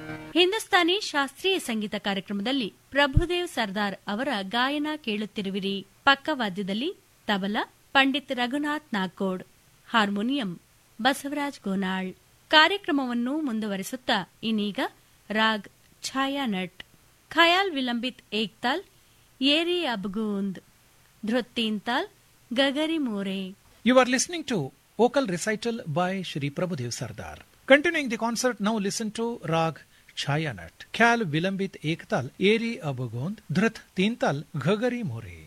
ಹಿಂದೂಸ್ತಾನಿ ಶಾಸ್ತ್ರೀಯ ಸಂಗೀತ ಕಾರ್ಯಕ್ರಮದಲ್ಲಿ ಪ್ರಭುದೇವ್ ಸರ್ದಾರ್ ಅವರ ಗಾಯನ ಕೇಳುತ್ತಿರುವಿರಿ. ಪಕ್ಕವಾದ್ಯದಲ್ಲಿ ತಬಲಾ ಪಂಡಿತ್ ರಘುನಾಥ್ ನಾಗ್ಗೋಡ್, ಹಾರ್ಮೋನಿಯಂ ಬಸವರಾಜ್ ಗೋನಾಳ್. ಕಾರ್ಯಕ್ರಮವನ್ನು ಮುಂದುವರಿಸುತ್ತಾ ಇನ್ನೀಗ ರಾಗ್ ಛಾಯಾನಟ್, ಖಯಾಲ್ ವಿಲಂಬಿತ್ ಏಕ್ತಾಲ್ ಏರಿ ಅಬ್ಗೂಂದ್, ಧೃತ್ ತೀನ್ತಾಲ್ ಗಗರಿ ಮೋರೆ. You are listening to vocal recital by Shri Prabhudev Sardar. Continuing the concert, now listen to Rag Chayanat, Khyal Vilambit Ektal, Eri Abugond, Dhrit Tintal, Ghagari More.